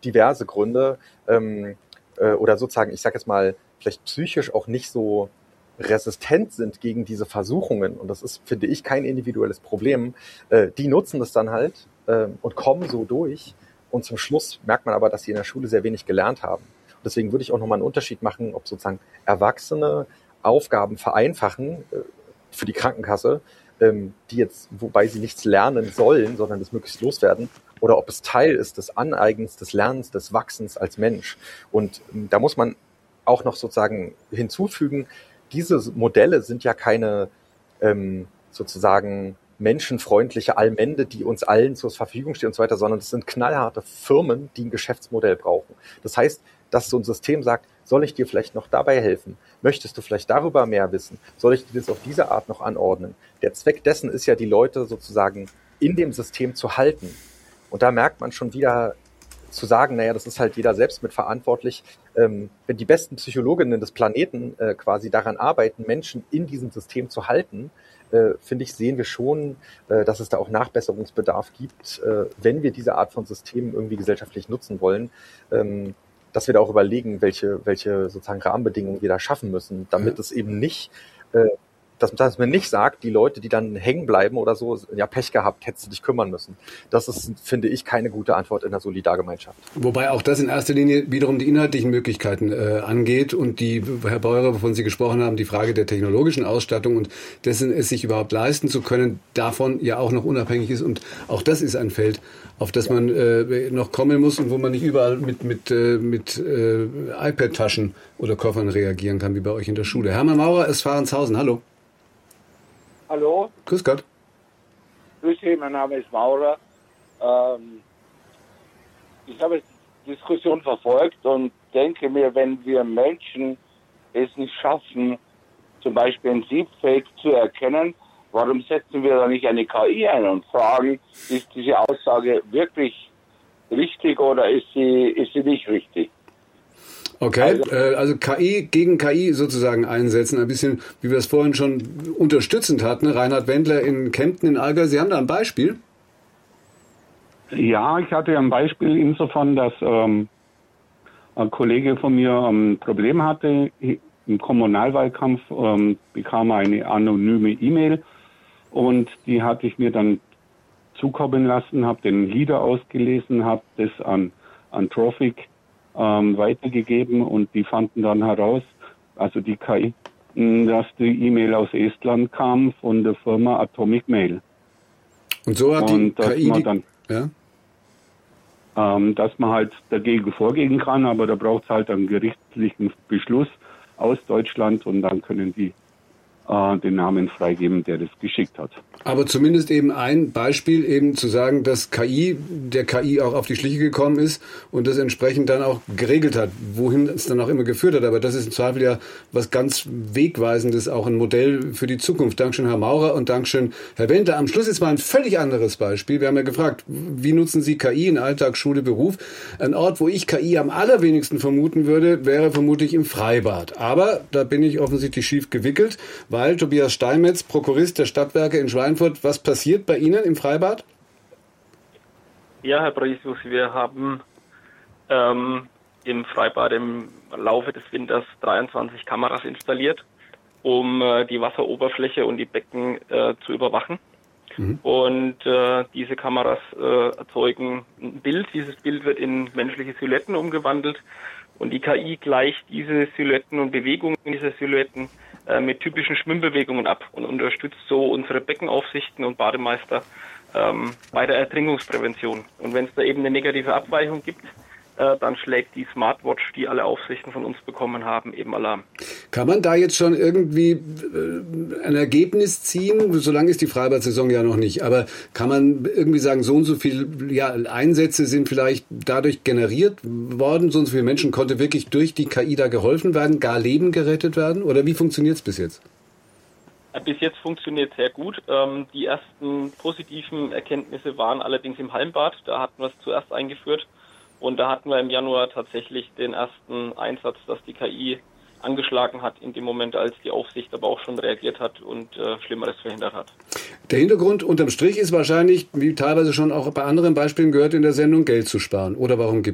diverse Gründe oder sozusagen, ich sage jetzt mal, vielleicht psychisch auch nicht so resistent sind gegen diese Versuchungen, und das ist, finde ich, kein individuelles Problem, die nutzen das dann halt und kommen so durch, und zum Schluss merkt man aber, dass sie in der Schule sehr wenig gelernt haben. Und deswegen würde ich auch nochmal einen Unterschied machen, ob sozusagen Erwachsene Aufgaben vereinfachen für die Krankenkasse, die jetzt, wobei sie nichts lernen sollen, sondern das möglichst loswerden, oder ob es Teil ist des Aneignens, des Lernens, des Wachsens als Mensch. Und da muss man auch noch sozusagen hinzufügen, diese Modelle sind ja keine sozusagen menschenfreundliche Allmende, die uns allen zur Verfügung stehen und so weiter, sondern es sind knallharte Firmen, die ein Geschäftsmodell brauchen. Das heißt, dass so ein System sagt, soll ich dir vielleicht noch dabei helfen? Möchtest du vielleicht darüber mehr wissen? Soll ich dir das auf diese Art noch anordnen? Der Zweck dessen ist ja, die Leute sozusagen in dem System zu halten. Und da merkt man schon wieder, zu sagen, naja, das ist halt jeder selbst mitverantwortlich. Wenn die besten Psychologinnen des Planeten quasi daran arbeiten, Menschen in diesem System zu halten, finde ich, sehen wir schon, dass es da auch Nachbesserungsbedarf gibt, wenn wir diese Art von Systemen irgendwie gesellschaftlich nutzen wollen, dass wir da auch überlegen, welche sozusagen Rahmenbedingungen wir da schaffen müssen, damit es eben nicht, dass man nicht sagt, die Leute, die dann hängen bleiben oder so, ja, Pech gehabt, hättest du dich kümmern müssen. Das ist, finde ich, keine gute Antwort in der Solidargemeinschaft. Wobei auch das in erster Linie wiederum die inhaltlichen Möglichkeiten angeht und die, Herr Beurer, wovon Sie gesprochen haben, die Frage der technologischen Ausstattung und dessen, es sich überhaupt leisten zu können, davon ja auch noch unabhängig ist. Und auch das ist ein Feld, auf das man noch kommen muss und wo man nicht überall mit iPad-Taschen oder Koffern reagieren kann, wie bei euch in der Schule. Hermann Maurer ist Fahrentshausen. Hallo. Hallo. Grüß Gott. Grüß Sie, mein Name ist Maurer. Ich habe die Diskussion verfolgt und denke mir, wenn wir Menschen es nicht schaffen, zum Beispiel ein Deepfake zu erkennen, warum setzen wir da nicht eine KI ein und fragen, ist diese Aussage wirklich richtig oder ist sie nicht richtig? Okay, also KI gegen KI sozusagen einsetzen, ein bisschen, wie wir es vorhin schon unterstützend hatten. Reinhard Wendler in Kempten in Allgäu, Sie haben da ein Beispiel? Ja, ich hatte ein Beispiel insofern, dass ein Kollege von mir ein Problem hatte. Im Kommunalwahlkampf bekam er eine anonyme E-Mail und die hatte ich mir dann zukommen lassen, habe den Leader ausgelesen, habe das an Trophic weitergegeben und die fanden dann heraus, also die KI, dass die E-Mail aus Estland kam von der Firma Atomic Mail. Und so hat die KI dass man halt dagegen vorgehen kann, aber da braucht es halt einen gerichtlichen Beschluss aus Deutschland und dann können die den Namen freigeben, der das geschickt hat. Aber zumindest eben ein Beispiel, eben zu sagen, dass der KI auch auf die Schliche gekommen ist und das entsprechend dann auch geregelt hat, wohin es dann auch immer geführt hat. Aber das ist im Zweifel ja was ganz Wegweisendes, auch ein Modell für die Zukunft. Dankeschön, Herr Maurer, und Dankeschön, Herr Wendler. Am Schluss jetzt mal ein völlig anderes Beispiel. Wir haben ja gefragt, wie nutzen Sie KI in Alltag, Schule, Beruf? Ein Ort, wo ich KI am allerwenigsten vermuten würde, wäre vermutlich im Freibad. Aber da bin ich offensichtlich schief gewickelt, weil Tobias Steinmetz, Prokurist der Stadtwerke in Schweinfurt, was passiert bei Ihnen im Freibad? Ja, Herr Brisius, wir haben im Freibad im Laufe des Winters 23 Kameras installiert, um die Wasseroberfläche und die Becken zu überwachen. Mhm. Und diese Kameras erzeugen ein Bild. Dieses Bild wird in menschliche Silhouetten umgewandelt und die KI gleicht diese Silhouetten und Bewegungen dieser Silhouetten mit typischen Schwimmbewegungen ab und unterstützt so unsere Beckenaufsichten und Bademeister bei der Ertrinkungsprävention. Und wenn es da eben eine negative Abweichung gibt, dann schlägt die Smartwatch, die alle Aufsichten von uns bekommen haben, eben Alarm. Kann man da jetzt schon irgendwie ein Ergebnis ziehen? So lange ist die Freibad-Saison ja noch nicht. Aber kann man irgendwie sagen, so und so viele Einsätze sind vielleicht dadurch generiert worden? So und so viele Menschen konnte wirklich durch die KI da geholfen werden, gar Leben gerettet werden? Oder wie funktioniert es bis jetzt? Bis jetzt funktioniert sehr gut. Die ersten positiven Erkenntnisse waren allerdings im Hallenbad. Da hatten wir es zuerst eingeführt. Und da hatten wir im Januar tatsächlich den ersten Einsatz, dass die KI angeschlagen hat, in dem Moment, als die Aufsicht aber auch schon reagiert hat und Schlimmeres verhindert hat. Der Hintergrund unterm Strich ist wahrscheinlich, wie teilweise schon auch bei anderen Beispielen gehört in der Sendung, Geld zu sparen. Oder warum gibt